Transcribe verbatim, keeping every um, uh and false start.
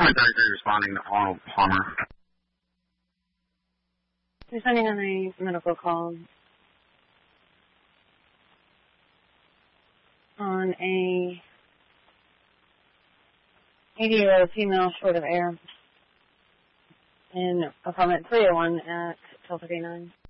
Department thirty-three responding to Arnold Palmer. We're sending on a medical call on a eighty-year-old female short of air in apartment three oh one at twelve thirty-nine.